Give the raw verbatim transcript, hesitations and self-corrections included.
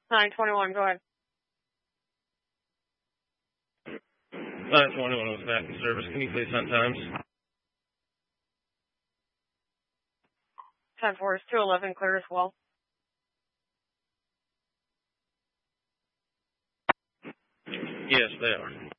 nine twenty-one, go ahead. nine twenty-one was back in service. Can you please send times? ten four is two eleven, clear as well. Yes, they are.